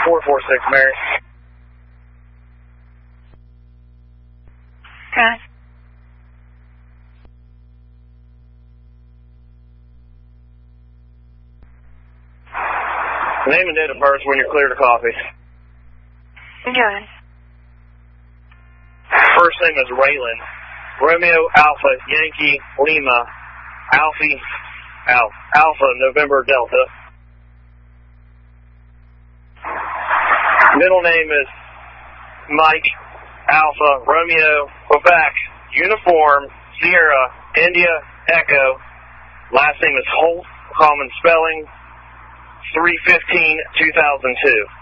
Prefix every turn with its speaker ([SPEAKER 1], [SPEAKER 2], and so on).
[SPEAKER 1] 446 Mary.
[SPEAKER 2] Okay.
[SPEAKER 1] Name and date of birth when you're clear to copy.
[SPEAKER 2] Good.
[SPEAKER 1] First name is Raylan. Romeo Alpha Yankee Lima Alpha November Delta. Middle name is Mike Alpha Romeo Quebec Uniform Sierra India Echo. Last name is Holt. Common spelling 3/15/2002.